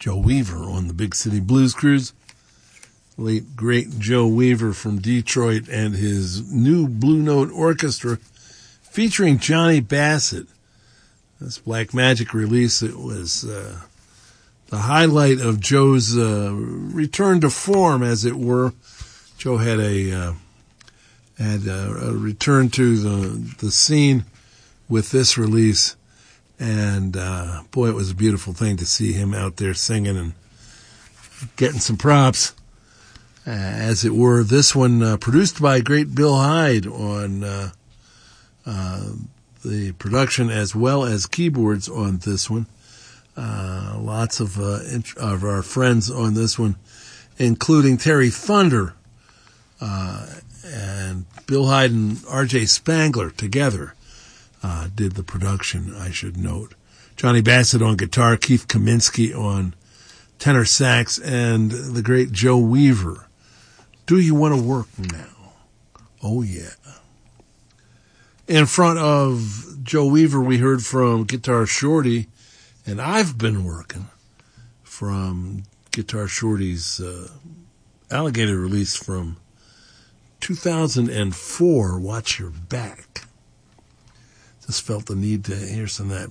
Joe Weaver on the Big City Blues Cruise. Late, great Joe Weaver from Detroit and his new Blue Note Orchestra featuring Johnny Bassett. This Black Magic release, it was the highlight of Joe's return to form, as it were. Joe had a return to the scene with this release, and boy, it was a beautiful thing to see him out there singing and getting some props, as it were. This one produced by great Bill Hyde on the production as well as keyboards on this one. Lots of our friends on this one, including Terry Thunder, and Bill Hyde and R.J. Spangler together did the production, I should note. Johnny Bassett on guitar, Keith Kaminsky on tenor sax, and the great Joe Weaver. Do You Want to Work Now? Oh, yeah. In front of Joe Weaver, we heard from Guitar Shorty, and I've Been Working, from Guitar Shorty's Alligator release from 2004, Watch Your Back. Just felt the need to hear some of that